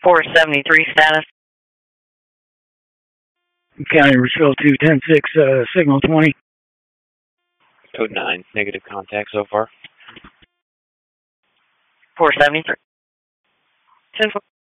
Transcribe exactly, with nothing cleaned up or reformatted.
four seventy-three status. County Richville two ten six, uh, signal twenty. Code nine, negative contact so far. four seventy-three. ten